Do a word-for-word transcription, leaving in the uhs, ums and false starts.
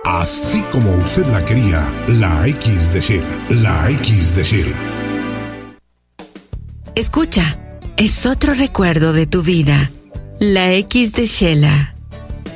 Así como usted la quería, la X de Sheila. La X de Sheila. Escucha, es otro recuerdo de tu vida. La X de Sheila.